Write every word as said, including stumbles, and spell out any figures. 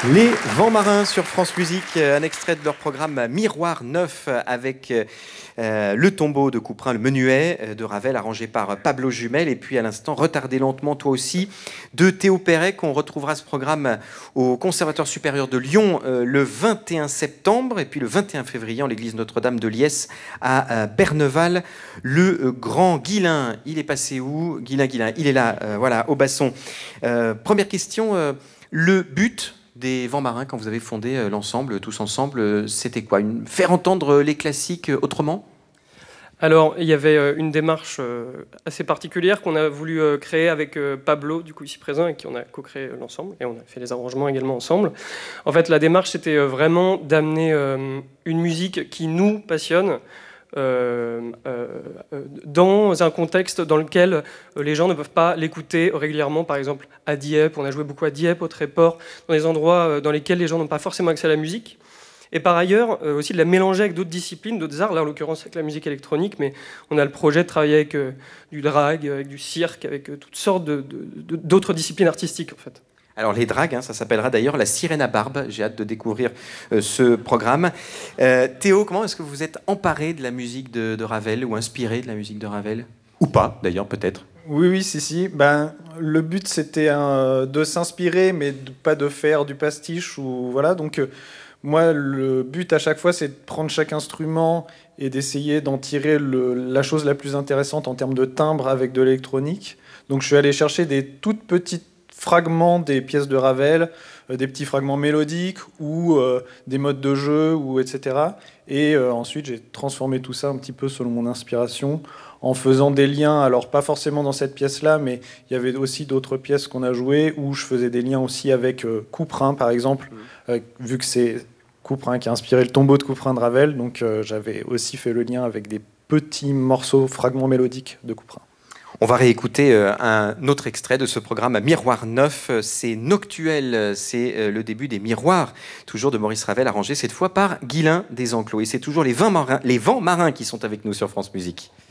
Les Vents Marins sur France Musique, un extrait de leur programme Miroir neuf avec euh, le tombeau de Couperin, le menuet de Ravel arrangé par Pablo Jumel, et puis à l'instant Retardez lentement toi aussi de Théo Perret. On retrouvera ce programme au Conservatoire supérieur de Lyon euh, le vingt et un septembre et puis le vingt et un février en l'église Notre-Dame de Liesse à euh, Berneval. Le euh, grand Guillain, il est passé où? Guillain, Guillain, il est là, euh, voilà, au basson. Euh, première question, euh, le but des Vents Marins, quand vous avez fondé euh, l'ensemble, tous ensemble, euh, c'était quoi? Une... Faire entendre les classiques euh, autrement? Alors, il y avait euh, une démarche euh, assez particulière qu'on a voulu euh, créer avec euh, Pablo, du coup ici présent, et qui on a co-créé euh, l'ensemble, et on a fait les arrangements également ensemble. En fait, la démarche, c'était euh, vraiment d'amener euh, une musique qui nous passionne, Euh, euh, dans un contexte dans lequel les gens ne peuvent pas l'écouter régulièrement. Par exemple, à Dieppe, on a joué beaucoup à Dieppe, au Tréport, dans des endroits dans lesquels les gens n'ont pas forcément accès à la musique. Et par ailleurs, euh, aussi de la mélanger avec d'autres disciplines, d'autres arts, là en l'occurrence avec la musique électronique, mais on a le projet de travailler avec euh, du drag, avec du cirque, avec euh, toutes sortes de, de, de, d'autres disciplines artistiques en fait. Alors les dragues, hein, ça s'appellera d'ailleurs la Sirène à barbe. J'ai hâte de découvrir euh, ce programme. Euh, Théo, comment est-ce que vous êtes emparé de la musique de, de Ravel ou inspiré de la musique de Ravel? Ou pas, d'ailleurs, peut-être. Oui, oui, si, si. Ben, le but, c'était euh, de s'inspirer, mais de, pas de faire du pastiche. Ou, voilà. Donc, euh, moi, le but à chaque fois, c'est de prendre chaque instrument et d'essayer d'en tirer le, la chose la plus intéressante en termes de timbre avec de l'électronique. Donc, je suis allé chercher des toutes petites fragments des pièces de Ravel, euh, des petits fragments mélodiques ou euh, des modes de jeu, ou, et cetera. Et euh, ensuite, j'ai transformé tout ça un petit peu selon mon inspiration, en faisant des liens, alors pas forcément dans cette pièce-là, mais il y avait aussi d'autres pièces qu'on a jouées où je faisais des liens aussi avec euh, Couperin, par exemple, euh, vu que c'est Couperin qui a inspiré le tombeau de Couperin de Ravel, donc euh, j'avais aussi fait le lien avec des petits morceaux, fragments mélodiques de Couperin. On va réécouter euh, un autre extrait de ce programme Miroir neuf. C'est Noctuel, c'est euh, le début des Miroirs, toujours de Maurice Ravel, arrangé cette fois par Guillain des Enclos. Et c'est toujours les vents marins, les Vents Marins qui sont avec nous sur France Musique.